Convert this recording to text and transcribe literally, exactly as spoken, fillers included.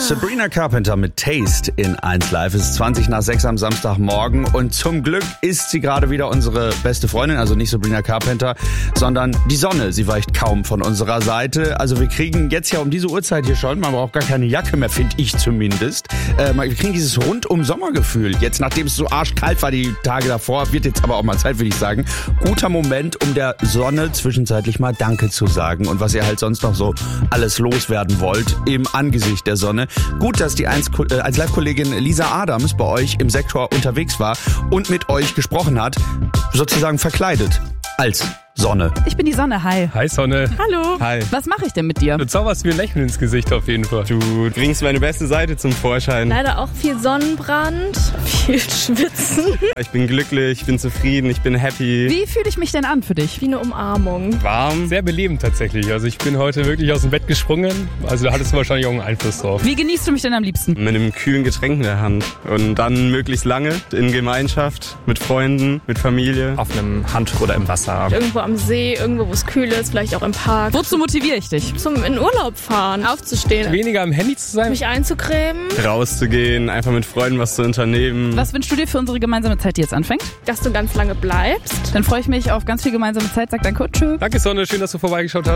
Sabrina Carpenter mit Taste in eins Live. Es ist zwanzig nach sechs am Samstagmorgen und zum Glück ist sie gerade wieder unsere beste Freundin, also nicht Sabrina Carpenter, sondern die Sonne. Sie weicht kaum von unserer Seite. Also wir kriegen jetzt ja um diese Uhrzeit hier schon, man braucht gar keine Jacke mehr, finde ich zumindest. Äh, wir kriegen dieses Rundum-Sommergefühl. Jetzt, nachdem es so arschkalt war die Tage davor, wird jetzt aber auch mal Zeit, würde ich sagen. Guter Moment, um der Sonne zwischenzeitlich mal Danke zu sagen und was ihr halt sonst noch so alles loswerden wollt im Angesicht der Sonne. Gut, dass die eins Live-Kollegin Lisa Adams bei euch im Sektor unterwegs war und mit euch gesprochen hat, sozusagen verkleidet als Sonne. Ich bin die Sonne, hi. Hi Sonne. Hallo. Hi. Was mache ich denn mit dir? Du zauberst mir ein Lächeln ins Gesicht auf jeden Fall. Du bringst meine beste Seite zum Vorschein. Leider auch viel Sonnenbrand, viel Schwitzen. Ich bin glücklich, ich bin zufrieden, ich bin happy. Wie fühle ich mich denn an für dich? Wie eine Umarmung. Warm. Sehr belebend tatsächlich. Also ich bin heute wirklich aus dem Bett gesprungen. Also da hattest du wahrscheinlich auch einen Einfluss drauf. Wie genießt du mich denn am liebsten? Mit einem kühlen Getränk in der Hand. Und dann möglichst lange in Gemeinschaft, mit Freunden, mit Familie. Auf einem Handtuch oder im Wasser. Irgendwo am See, irgendwo wo es kühl ist, vielleicht auch im Park. Wozu motiviere ich dich? Zum in Urlaub fahren, aufzustehen, Weniger am Handy zu sein. mich einzucremen, Rauszugehen, einfach mit Freunden was zu unternehmen. Was wünschst du dir für unsere gemeinsame Zeit, die jetzt anfängt? dass du ganz lange bleibst. Dann freue ich mich auf ganz viel gemeinsame Zeit. Sag danke und tschö. Danke Sonne, schön, dass du vorbeigeschaut hast.